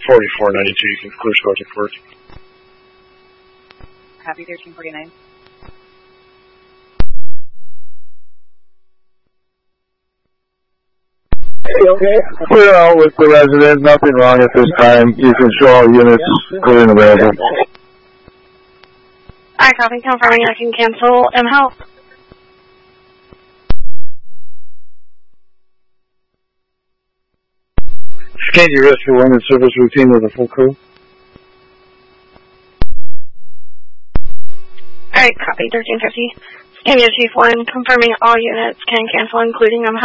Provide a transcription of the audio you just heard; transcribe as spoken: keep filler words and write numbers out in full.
forty-four ninety-two, you can clear subject work. Copy thirteen forty-nine. Okay. Clear out with the resident. Nothing wrong at this time. You can show all units clearing the resident. I copy. Confirming I can cancel and help. Scan your rescue one and service routine with a full crew. Alright, copy thirteen fifty. Scan your Chief one, confirming all units can cancel, including um help.